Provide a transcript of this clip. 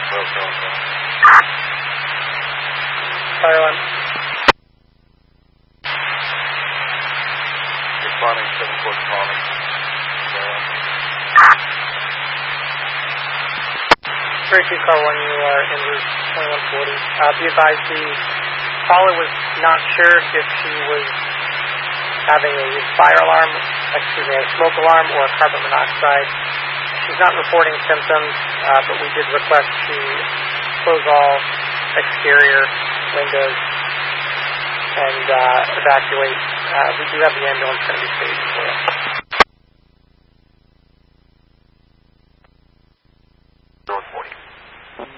Fire alarm. Responding 7-4 calling. Breaking car 1, you are en route 2140. Be advised, the caller was not sure if she was having a fire alarm, a smoke alarm, or carbon monoxide. She's not reporting symptoms, but we did request to close all exterior windows and evacuate. We do have the ambulance going to be staged for you.